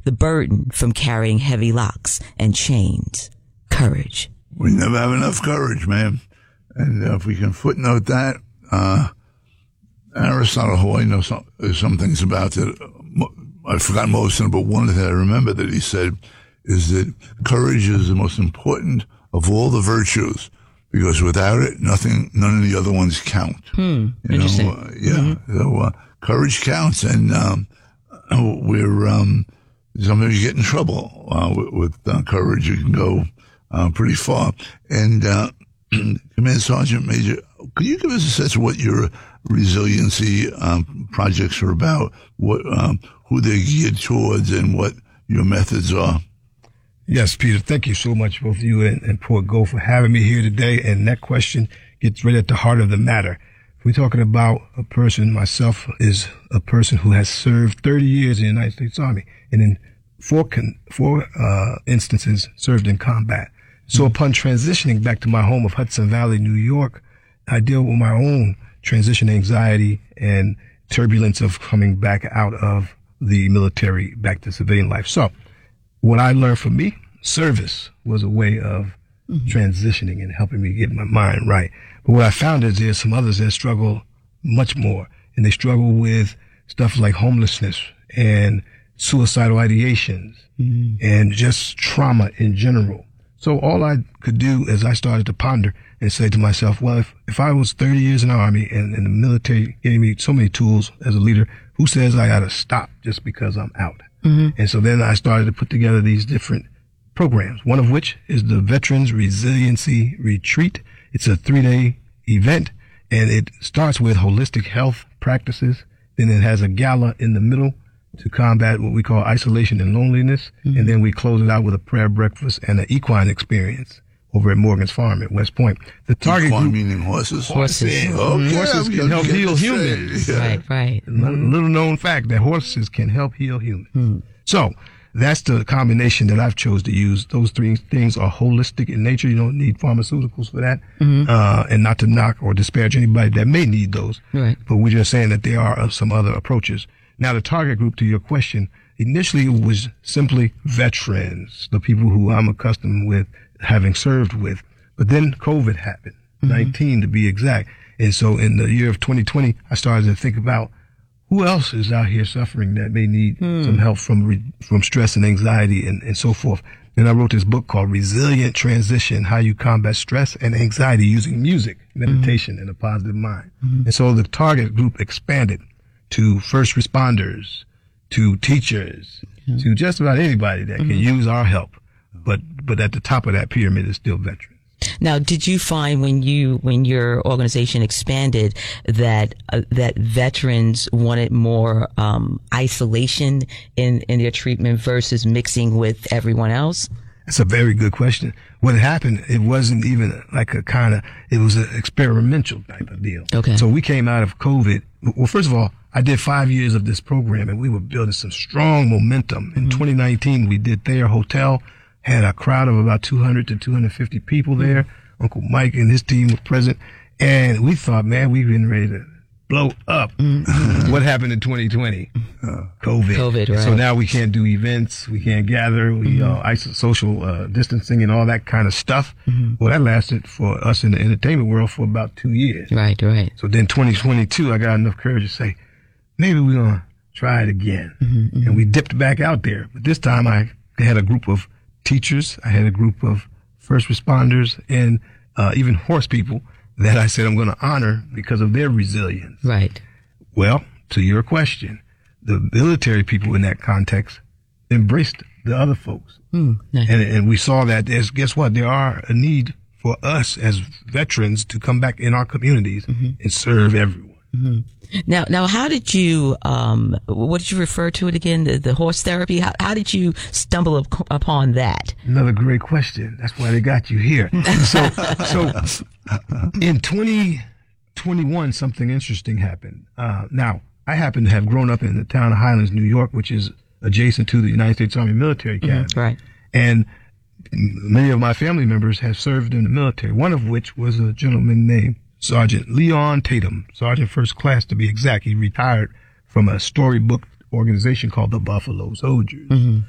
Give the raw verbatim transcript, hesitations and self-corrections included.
the burden from carrying heavy locks and chains. Courage. We never have enough courage, man. And uh, if we can footnote that, uh, Aristotle, who I know some, some things about it, I forgot most of them, but one that I remember that he said is that courage is the most important of all the virtues, because without it, nothing, none of the other ones count. Hmm. You Interesting. know, uh, yeah. Mm-hmm. So uh, courage counts, and um, we're um, sometimes you get in trouble uh, with, with uh, courage. You can go uh, pretty far. And uh, Command Sergeant Major, could you give us a sense of what your resiliency um, projects are about? What, um, who they're geared towards, and what your methods are? Yes, Peter, thank you so much, both you and, and Port Go, for having me here today. And that question gets right at the heart of the matter. If we're talking about a person, myself is a person who has served thirty years in the United States Army, and in four, con- four uh, instances served in combat. So mm-hmm. upon transitioning back to my home of Hudson Valley, New York, I deal with my own transition anxiety and turbulence of coming back out of the military back to civilian life. So what I learned from me, service was a way of mm-hmm. transitioning and helping me get my mind right. But what I found is there's some others that struggle much more, and they struggle with stuff like homelessness and suicidal ideations mm-hmm. and just trauma in general. So all I could do is I started to ponder and say to myself, well, if, if I was thirty years in the Army and, and the military gave me so many tools as a leader, who says I got to stop just because I'm out? Mm-hmm. And so then I started to put together these different programs, one of which is the Veterans Resiliency Retreat. It's a three-day event, and it starts with holistic health practices. Then it has a gala in the middle to combat what we call isolation and loneliness. Mm-hmm. And then we close it out with a prayer breakfast and an equine experience over at Morgan's Farm at West Point. The target equine group, meaning horses? Horses. Okay, horses can help heal humans. Yeah. Right, right. Mm-hmm. Little known fact that horses can help heal humans. Mm. So that's the combination that I've chose to use. Those three things are holistic in nature. You don't need pharmaceuticals for that. Mm-hmm. Uh, and not to knock or disparage anybody that may need those. Right. But we're just saying that there are some other approaches. Now, the target group, to your question, initially it was simply veterans, the people who I'm accustomed with having served with. But then COVID happened, mm-hmm. nineteen to be exact. And so in the year of twenty twenty, I started to think about who else is out here suffering that may need mm. some help from re- from stress and anxiety and, and so forth. Then I wrote this book called Resilient Transition, How You Combat Stress and Anxiety Using Music, Meditation, mm-hmm. and a Positive Mind. Mm-hmm. And so the target group expanded to first responders, to teachers, mm-hmm. to just about anybody that mm-hmm. can use our help. But but at the top of that pyramid is still veterans. Now, did you find when you when your organization expanded that uh, that veterans wanted more um, isolation in in their treatment versus mixing with everyone else? That's a very good question. What had happened, it wasn't even like a kind of, it was an experimental type of deal. Okay. So we came out of COVID. Well, first of all, I did five years of this program, and we were building some strong momentum. In mm-hmm. twenty nineteen, we did Thayer Hotel, had a crowd of about two hundred to two hundred fifty people there. Mm-hmm. Uncle Mike and his team were present. And we thought, man, we've been ready to blow up. Mm-hmm. What happened in twenty twenty? Uh, COVID. COVID, right. So now we can't do events. We can't gather. We, mm-hmm. uh, iso- social, uh, distancing and all that kind of stuff. Mm-hmm. Well, that lasted for us in the entertainment world for about two years. Right, right. So then twenty twenty-two, I got enough courage to say, maybe we're going to try it again. Mm-hmm, mm-hmm. And we dipped back out there. But this time I had a group of teachers. I had a group of first responders and, uh, even horse people that I said I'm going to honor because of their resilience. Right. Well, to your question, the military people in that context embraced the other folks. Mm, nice. And, and we saw that there's, guess what? There are a need for us as veterans to come back in our communities mm-hmm. and serve everyone. Mm-hmm. Now, now, how did you, um, what did you refer to it again? The, the horse therapy? How, how did you stumble up, upon that? Another great question. That's why they got you here. so, so in twenty twenty-one, something interesting happened. Uh, now, I happen to have grown up in the town of Highlands, New York, which is adjacent to the United States Army Military Academy. Mm-hmm, right. And many of my family members have served in the military, one of which was a gentleman named Sergeant Leon Tatum, Sergeant First Class to be exact. He retired from a storybook organization called the Buffalo Soldiers. Mm-hmm.